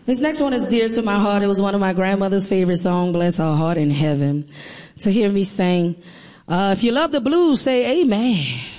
This next one is dear to my heart. It was one of my grandmother's favorite songs, bless her heart in heaven. To hear me sing, if you love the blues, say amen.